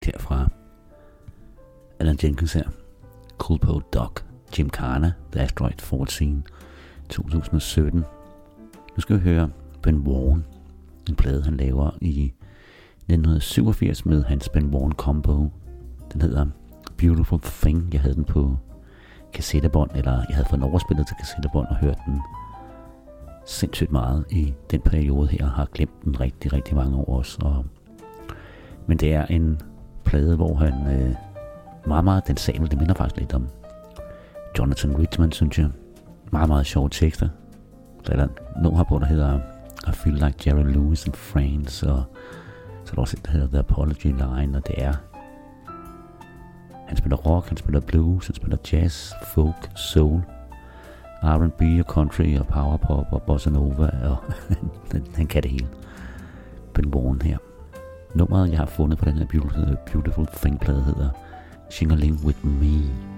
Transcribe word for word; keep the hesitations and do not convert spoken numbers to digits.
her fra Alan Jenkins her. Cool på Dog, Jim Carna, The Asteroid fjorten, to tusind sytten. Nu skal vi høre Ben Warren, en plade han laver i nitten syvogfirs med hans Ben Warren combo. Den hedder Beautiful Thing. Jeg havde den på kassettebånd, eller jeg havde fået den overspillet til kassettebånd og hørt den sindssygt meget i den periode her. Jeg har glemt den rigtig, rigtig mange år også. Og men det er en plade, hvor han øh, meget, meget den sabel, det minder faktisk lidt om Jonathan Richman, synes jeg. Meget, meget sjove tekster. Der er der noget her på, der hedder I Feel Like Jerry Lewis in France, og så er der også et, der hedder The Apology Line, og det er han spiller rock, han spiller blues, han spiller jazz, folk, soul, R and B og country og powerpop og bossa nova, og han, han kan det hele. Ben Warren her. Nummeret jeg har fundet på den her Beautiful, beautiful Thing plade hedder Shing-a-Ling With Me.